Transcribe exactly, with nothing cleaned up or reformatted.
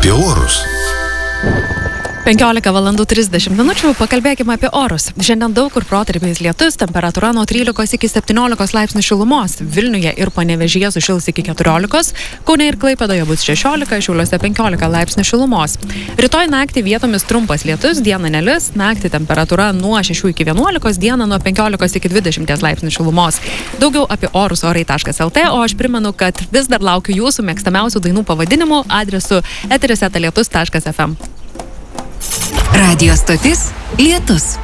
apie orus. penkiolika valandų trisdešimt minučių, pakalbėkime apie orus. Šiandien daug kur protarpiais lietus, temperatūra nuo trylikos iki septyniolikos laipsnių šilumos. Vilniuje ir Panevėžyje sušils iki keturiolikos, Kaune ir Klaipėdoje bus šešiolika, Šiauliuose penkiolika laipsnių šilumos. Rytoj naktį vietomis trumpas lietus, dieną nelis, naktį temperatūra nuo šešių iki vienuolikos, dieną nuo penkiolikos iki dvidešimties laipsnių šilumos. Daugiau apie orus orai taškas lt, o aš primenu, kad vis dar laukiu jūsų mėgstamiausių dainų pavadinimų adresu eteris eta lietus taškas ef em. Radijo stotis Lietus.